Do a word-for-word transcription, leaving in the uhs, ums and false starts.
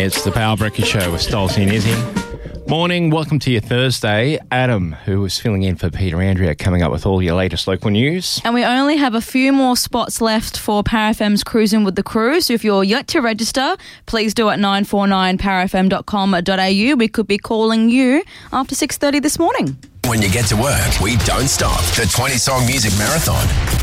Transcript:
It's the Power Breakfast Show with Stolzy and Izzy. Morning, welcome to your Thursday. Adam, who is filling in for Peter Andrea, coming up with all your latest local news. And we only have a few more spots left for Power F M's Cruising with the Crew. So if you're yet to register, please do at nine four nine power f m dot com dot a u. We could be calling you after six thirty this morning. When you get to work, we don't stop. The twenty-song music marathon.